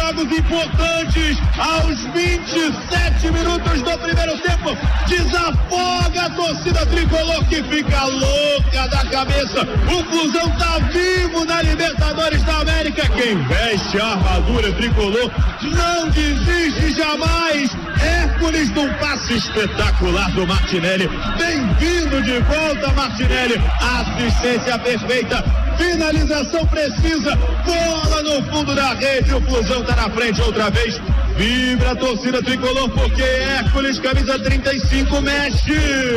jogos importantes aos 27 minutos do primeiro tempo. Desafoga a torcida tricolor que fica louca da cabeça. O Flusão tá vivo na Libertadores da América. Quem veste a armadura tricolor não desiste jamais. Hércules num passe espetacular do Martinelli. Bem-vindo de volta, Martinelli. Assistência perfeita. Finalização precisa. Bola no fundo da rede. O Flusão tá na frente outra vez. Vibra a torcida tricolor porque Hércules, camisa 35, mexe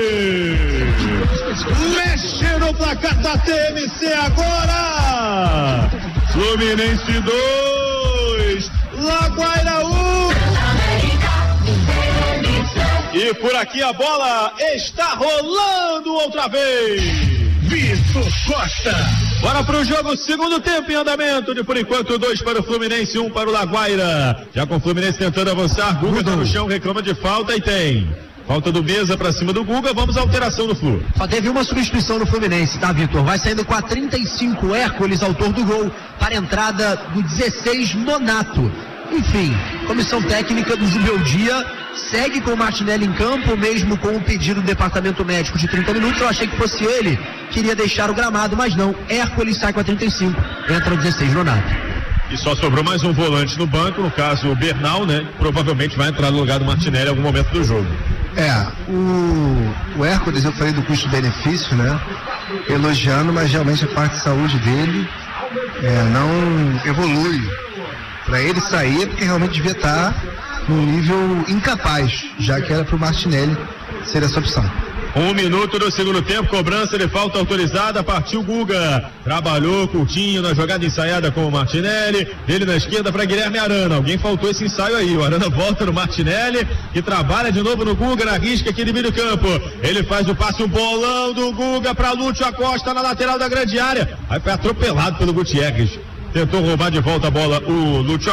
no placar da TMC agora. Fluminense 2, Laguaira 1. E por aqui a bola está rolando outra vez. Vitor Costa. Bora pro jogo, segundo tempo em andamento, de por enquanto 2 para o Fluminense, 1 para o Laguaira. Já com o Fluminense tentando avançar, Guga tá no chão, reclama de falta e tem. Falta do Mesa pra cima do Guga, vamos à alteração do Flu. Só teve uma substituição no Fluminense, tá, Vitor? Vai saindo com a 35, Hércules, autor do gol, para a entrada do 16, Nonato. Enfim, comissão técnica do Zubeldia segue com o Martinelli em campo, mesmo com o pedido do departamento médico de 30 minutos. Eu achei que fosse ele que iria deixar o gramado, mas não. Hércules sai com a 35, entra o 16, Nonato. E só sobrou mais um volante no banco, no caso o Bernal, né? Provavelmente vai entrar no lugar do Martinelli em algum momento do jogo. O Hércules, eu falei do custo-benefício, né? Elogiando, mas realmente a parte de saúde dele não evolui. Para ele sair, porque realmente devia estar num nível incapaz, já que era para o Martinelli ser essa opção. 1 minuto do segundo tempo, cobrança de falta autorizada, partiu Guga, trabalhou curtinho na jogada ensaiada com o Martinelli, dele na esquerda para Guilherme Arana. Alguém faltou esse ensaio aí, o Arana volta no Martinelli e trabalha de novo no Guga, na risca aqui de meio do campo. Ele faz o passe, um bolão do Guga para Lúcio Acosta na lateral da grande área, aí foi atropelado pelo Gutierrez, tentou roubar de volta a bola o Lúcio